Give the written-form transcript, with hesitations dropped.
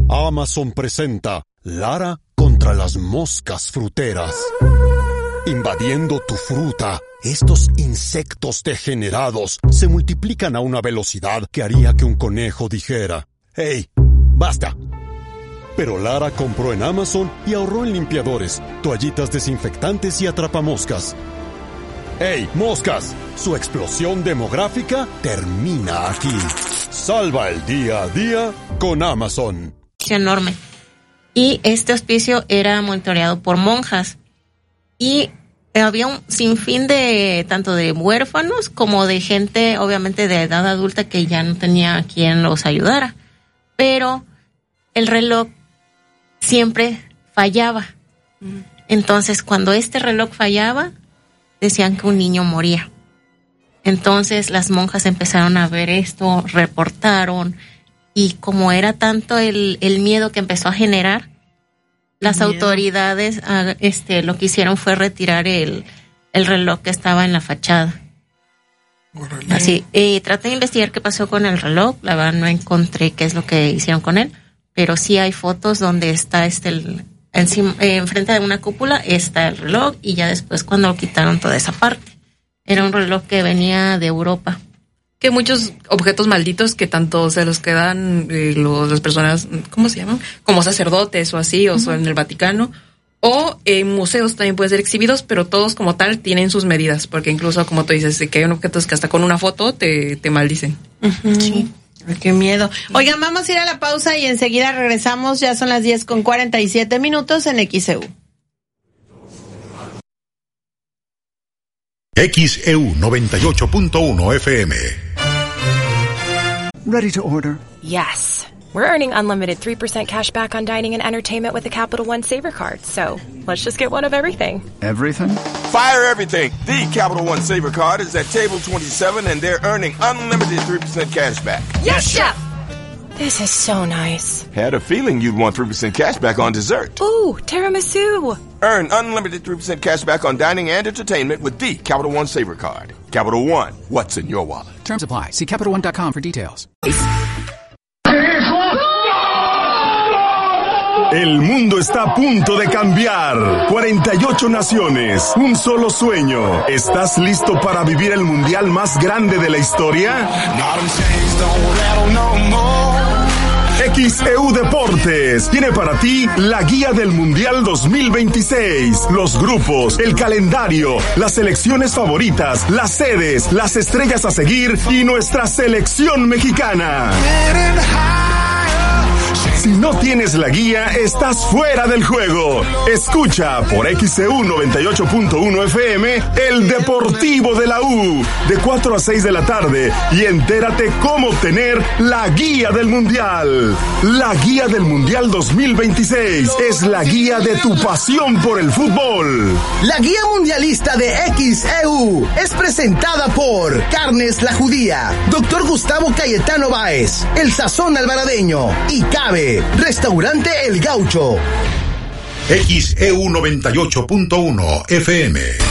Amazon presenta Lara contra las moscas fruteras. Invadiendo tu fruta, estos insectos degenerados se multiplican a una velocidad que haría que un conejo dijera: ¡Hey, basta! Pero Lara compró en Amazon y ahorró en limpiadores, toallitas desinfectantes y atrapamoscas. ¡Hey, moscas! Su explosión demográfica termina aquí. Salva el día a día con Amazon. Enorme. Y este hospicio era monitoreado por monjas. Y había un sinfín de tanto de huérfanos como de gente, obviamente, de edad adulta que ya no tenía quien los ayudara. Pero el reloj siempre fallaba. Entonces, cuando este reloj fallaba, decían que un niño moría. Entonces, las monjas empezaron a ver esto, reportaron, y como era tanto el miedo que empezó a generar, las autoridades lo que hicieron fue retirar el reloj que estaba en la fachada. Órale. Así, traté de investigar qué pasó con el reloj. La verdad no encontré qué es lo que hicieron con él, pero sí hay fotos donde está enfrente de una cúpula está el reloj, y ya después cuando quitaron toda esa parte. Era un reloj que venía de Europa. Que muchos objetos malditos que tanto se los quedan las personas, ¿cómo se llaman? Como sacerdotes o así, o en el Vaticano, o en museos también pueden ser exhibidos, pero todos como tal tienen sus medidas, porque incluso, como tú dices, que hay objetos que hasta con una foto te maldicen. Sí. Ay, qué miedo. Oigan, vamos a ir a la pausa y enseguida regresamos. Ya son las 10:47 en XEU. XEU 98.1 FM. Ready to order? Yes. We're earning unlimited 3% cash back on dining and entertainment with the Capital One Saver Card. So, let's just get one of everything. Everything? Fire everything. The Capital One Saver Card is at table 27 and they're earning unlimited 3% cash back. Yes, Chef! This is so nice. Had a feeling you'd want 3% cash back on dessert. Ooh, tiramisu. Earn unlimited 3% cash back on dining and entertainment with the Capital One Saver Card. Capital One, what's in your wallet? Terms apply. See CapitalOne.com for details. El mundo está a punto de cambiar. 48 naciones, un solo sueño. ¿Estás listo para vivir el mundial más grande de la historia? XEU Deportes tiene para ti la guía del Mundial 2026, los grupos, el calendario, las selecciones favoritas, las sedes, las estrellas a seguir y nuestra selección mexicana. Si no tienes la guía, estás fuera del juego. Escucha por XEU 98.1 FM el Deportivo de la U de 4 a 6 de la tarde y entérate cómo obtener la guía del Mundial. La guía del Mundial 2026 es la guía de tu pasión por el fútbol. La guía mundialista de XEU es presentada por Carnes La Judía, Dr. Gustavo Cayetano Báez, El Sazón Alvaradeño y Cabe Restaurante El Gaucho. XEU 98.1 FM.